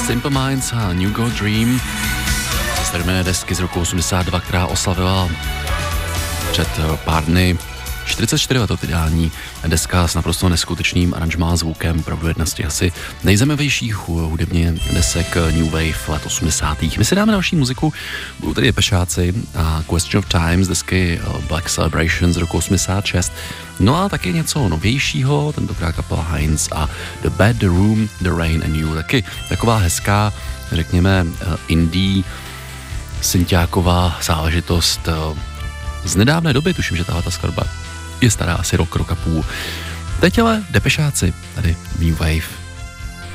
Simple Minds a New Gold Dream z termíné desky z roku 82, která oslavila před pár dny 44 let od vydání. Deska s naprosto neskutečným aranžmá zvukem, opravdu jedna z těch asi nejzajímavějších hudebně desek New Wave let 80. My si dáme další muziku, budou tady Depešáci a Question of Time z desky Black Celebration z roku 86. No a taky něco novějšího, tentokrát kapela Heinz a The Bed, The Room, The Rain and You. Taky taková hezká, řekněme, indie, synťáková záležitost z nedávné doby, tuším, že tahle skladba je stará asi rok a půl. Teď ale Depešáci, tady New Wave.